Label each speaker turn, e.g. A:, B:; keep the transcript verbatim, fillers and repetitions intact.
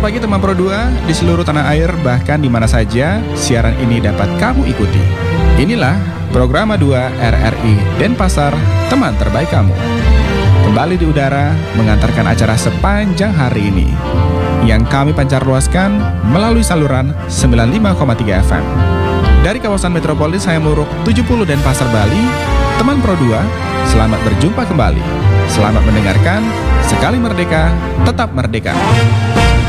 A: Selamat pagi teman Pro dua di seluruh tanah air, bahkan di mana saja siaran ini dapat kamu ikuti. Inilah Programa dua R R I Denpasar, teman terbaik kamu. Kembali di udara mengantarkan acara sepanjang hari ini yang kami pancar luaskan melalui saluran sembilan puluh lima koma tiga F M. Dari kawasan metropolis Hayamuruk tujuh puluh Denpasar, Bali, teman Pro dua, selamat berjumpa kembali. Selamat mendengarkan, sekali merdeka, tetap merdeka.